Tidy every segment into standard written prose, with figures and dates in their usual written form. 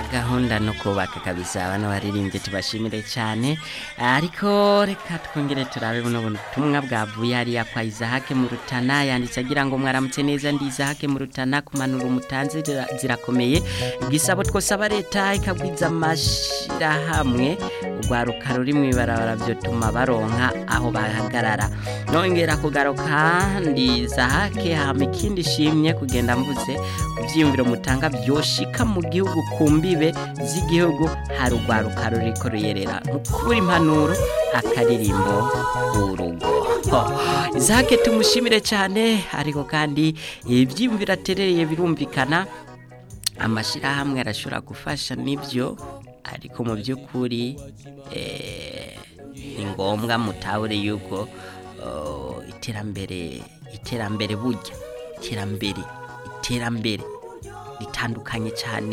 gahunda no kubaka kabisa abana baririmbye tubashimire cyane ariko reka twongere turabe buno butumwa bwavuye hariya kwa Isahake mu Rutana yanditse agira ngo mwaramutse neza ndi Isahake mu Rutana kumanura umutanzi zirakomeye igisabo twosaba leta ikagwiza amashira hamwe urwaruka ruri mu ibarabara byo tuma baronka aho bahagarara nongera kugaruka ndi Isahake hama ikindi shimye kugenda mvuze kuvyiyumviro mutanga byoshika mu gihugu kumbibe z'igihugu hari urwaruka ruriko ruyerera mukuri impanuro akaririmbo urugo Isahake tumushimire cyane ariko kandi ivyiyumviro aterereye birumvikana amashira hamwe arashobora gufasha nivyo ariko mu byukuri ni ngombwa mutahure yuko iterambere burya iterambere ritandukanye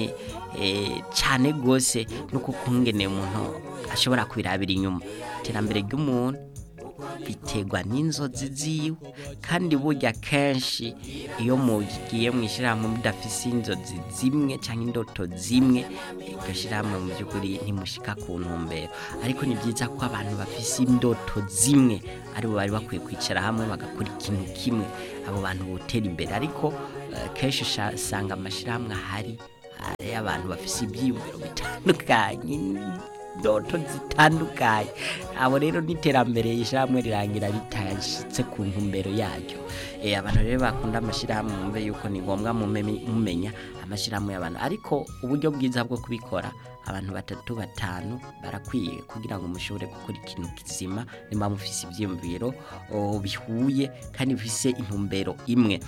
cyane gose nuko kungene umuntu ashobora kwirabira inyuma iterambere ry'umuntu biterwa n'inzozi ziwe kandi burya kenshi iyo mugiye mwishirahamwe mudafise inzozi zimwe cyangwa indoto zimwe gashirahamwe mu byukuri ntimushika ku ntumbero ariko ni byiza ko abantu bafise indoto zimwe ari bo bari bakwiye kwicara hamwe bagakora ikintu kimwe abo bantu botera imbere ariko kenshi usanga amashirahamwe ahari abantu bafise ibyiyumviro bitandukanye ndoto zitandukanye abo rero n'iterambere y'ishamwe rirangira ritashitse ku ntumbero yaryo abantu rero bakunda amashirahamwe mumve yuko ni ngombwa mumenya amashirahamwe y'abantu ariko uburyo bwiza bwo kubikora abantu 3-5 barakwiye kugira ngo mushobore gukora ikintu kizima nimba mufise ivyiyumviro bihuye kandi bifise intumbero imwe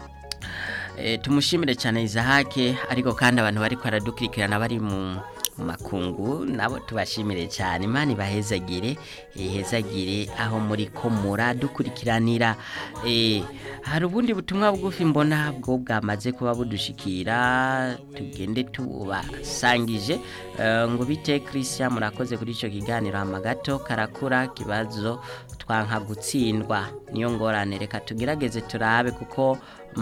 tumushimire cyane Isahake ariko kandi abantu bari kwaradukurikirana bari mu makungu nabo tubashimire cyane imana ibahezagire aho muri ko muradukurikiranira hari ubundi butumwa bugufi mbona bwo bwamaze kuba budushikira tugende tubasangije ngo bite Christian murakoze kuri ico kiganiro amagato karakura kibazo twanka gutsindwa niyo ngorane reka tugerageze turabe kuko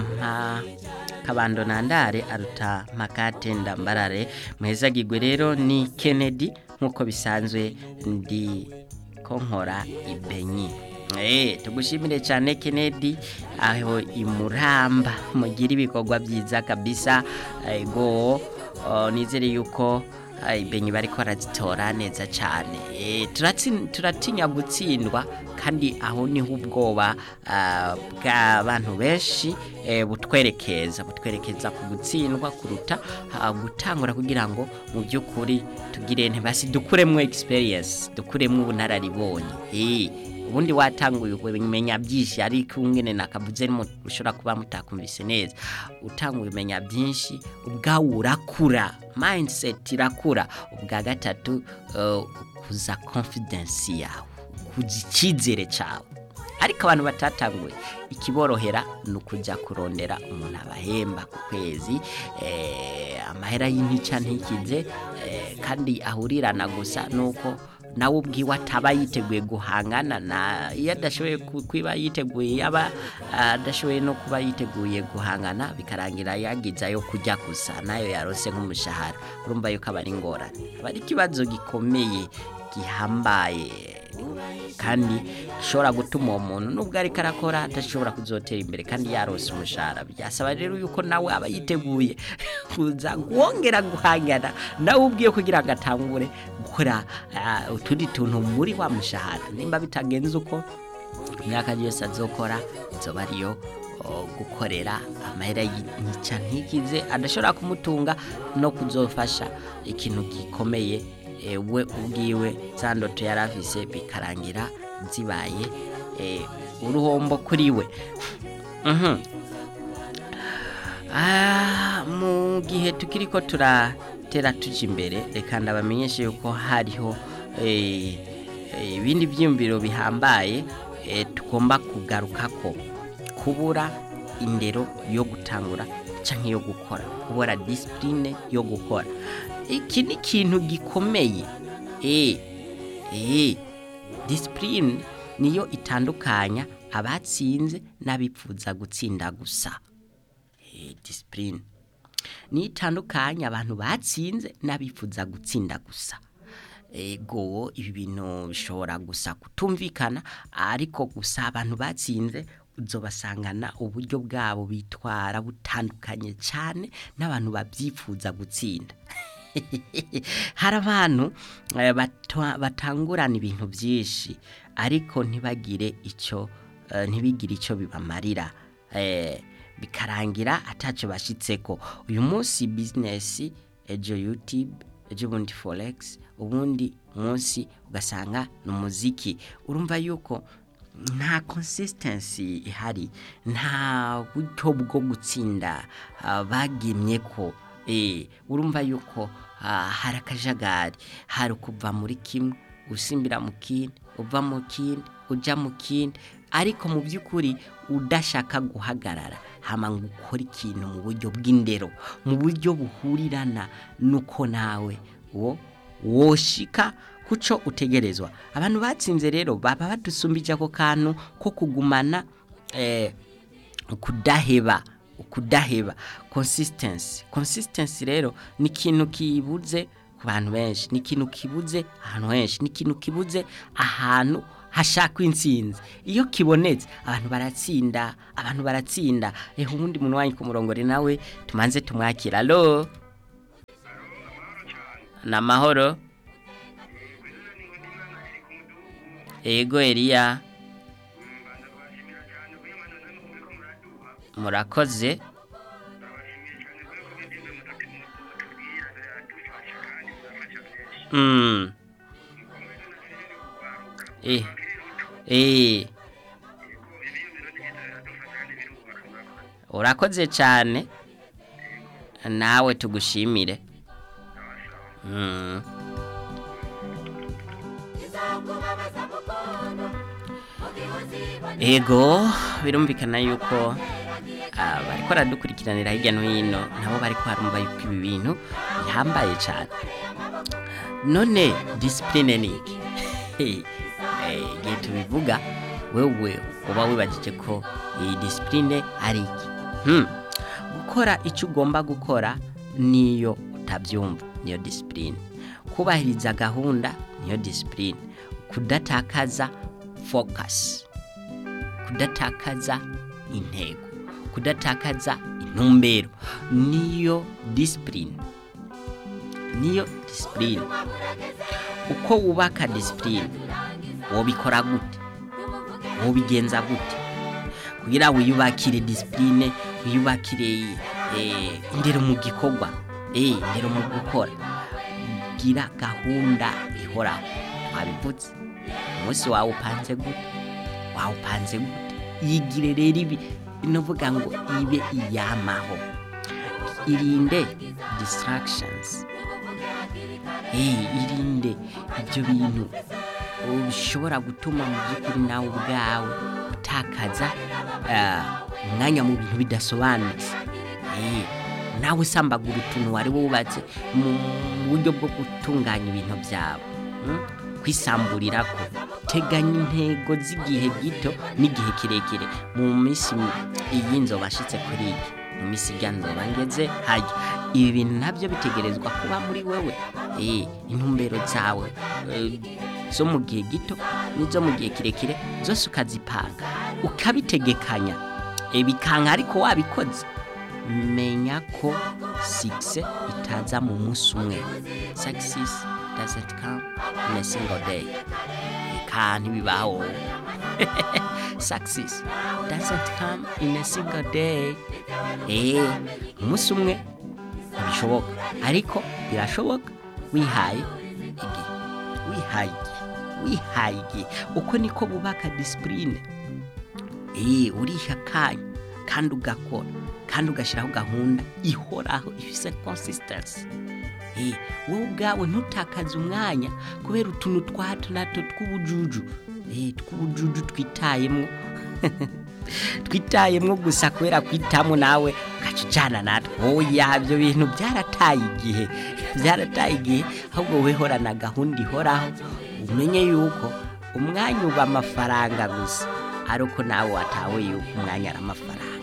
kabando nandare aruta makate ndambarare muhezagirwe rero ni Kennedy nkuko bisanzwe ndi konkora ibenyi tugushimire cyane Kennedy aho imuramba mugira ibikorwa byiza kabisa ego nizere yuko ibenyi bariko barazitora neza cyane turatinya gutsindwa kandi aho niho ubwoba bw'abantu benshi butwerekeza ku gutsindwa kuruta gutangura kugira ngo mu byukuri tugire ntibasi dukuremwe experience dukuremwe ubunararibonye ubundi watanguye kumenya byinshi ariko ungene nakavuze ushobora kuba mutakumvise neza utanguye umenya byinshi ubwawe urakura mindset irakura ubwa gatatu kuza confidence yawe kuzikizere cyawe ariko abantu batatanguye ikiborohera nukuja kurondera umuntu abahemba ku kwezi amahera y'intica ntikize kandi ahurirana gusa nuko nawe ubwiwe ataba yiteguye guhangana na iyo adashoboye kwiba yiteguye yaba adashoboye no kuba yiteguye guhangana bikarangira yagizayo kujya gusa nayo yarose nk'umushahara urumva yuko aba ari ingorane aba ari ikibazo gikomeye gihambaye kandi gishobora gutuma umuntu nubwo ariko arakora adashobora kuzotera imbere kandi yarose umushahara byasaba rero yuko nawe aba yiteguye kuza wongera guhangana nawe ubwiye kugira ngo atangure gukora utundi tuntu muri wa mushahara nimba bitagenze uko imyaka yose azokora izoba ariyo gukorera amahera y'intica ntikize adashobora kumutunga no kuzofasha ikintu gikomeye we ubwiwe zandoto yarafise bikarangira zibaye uruhombo kuri we mu gihe tukiriko turatera tuje imbere reka ndabamenyeshe yuko hariho ibindi byiyumviro bihambaye tugomba kugaruka ko kubura indero yo gutangura canke yo gukora kubura discipline yo gukora iki ni ikintu gikomeye discipline niyo itandukanya abatsinze n'abipfuza gutsinda gusa discipline nitandukanye abantu batsinze n'abifuza gutsinda gusa. Ego ibi bintu bishobora gusa kutumvikana, ariko gusa abantu batsinze uzobasangana uburyo bwabo bitwara butandukanye cyane n'abantu babyifuza gutsinda. Hari abantu batangurana ibintu byinshi ariko ntibigire icyo bibamarira, bikarangira ataco bashitseko. Uyu munsi business, ejo YouTube, ejo bundi forex, ubundi munsi ugasanga n'umuziki. Urumva yuko nta consistency ihari, nta buryo bwo gutsinda bagimye ko. Urumva yuko hari akajagari, hari kuva muri kimwe usimbira mu kindi, uva mu kindi uja mu kindi, ariko mu by'ukuri udashaka guhagarara hama ngo ukore ikintu mu buryo bw'indero, mu buryo buhurirana nuko nawe woshika kuco utegerezwa. Abantu batsinze rero baba badusumbije ako kantu ko kugumana kudaheba consistency rero ni ikintu kibuze ku bantu benshi, ni ikintu kibuze ahantu henshi, ni ikintu kibuze ahantu hashakwa intsinzi. Iyo kibonetse abantu baratsinda. Ubundi muntu wanyu ku murongo nawe tumanze tumwakira. Allo, namahoro. Ego Elia, murakoze. Urakoze cyane, nawe tugushimire. Ego birumvikana yuko bariko radukurikiranira hirya no hino, nabo bariko harumva yuko ibi bintu bihambaye cyane. None discipline ni iki? Igihe tubivuga wewe uba wibagije ko iyi discipline ari iki. Gukora icyo ugomba gukora niyo utabyumva, niyo discipline. Kubahiriza gahunda niyo discipline. Kudatakaza focus, kudatakaza intego, kudatakaza intumbero niyo discipline. Uko wubaka discipline wobikora gute, wobigenza gute kugira wiyubakire discipline, wiyubakire indero mu gikorwa, indero mu gukora. Gira gahunda ihoraho. Wabivutse umunsi wawe upanze gute, yigire rero ibi novuga ngo ibe iyamaho. Irinde distractions, irinde ibyo bintu bishobora gutuma mu by'ukuri nawe ubwawe utakaza umwanya mu bintu bidasobanutse. Nawe sambagura utuntu wari wubatse mu buryo bwo gutunganya ibintu byawe, kwisamburira ko. Teganya intego z'igihe gito n'igihe kirekire. Mu minsi iyi nzobashitse kuri iki, mu minsi ijya nzoba ngeze hajya. Ibi bintu nabyo bitegerezwa kuba muri wewe. Intumbero zawe zo mu gihe gito n'izo mu gihe kirekire zose ukazipanga, ukabitegekanya. Bikanka ariko wabikoze, menya ko success itaza mu munsi umwe. Success doesn't come in a single day. Can't bibaho. Success doesn't come in a single day. Umunsi umwe bishoboka, ariko birashoboka wihaye igihe. Uko niko bubaka discipline. Uriha kanya kandi ugakora kandi ugashyiraho gahunda ihoraho ifise consistency. Wowe ubwawe ntutakaze umwanya kubera utuntu twato nato tw'ubujuju twitayemwo gusa kubera kwitamo nawe ugacana natwo. Ibyo bintu byarataye igihe, ahubwo wehorana gahunda ihoraho. Umenye yuko umwanya uba amafaranga gusa, ariko nawe watawe yuko umwanya ari amafaranga.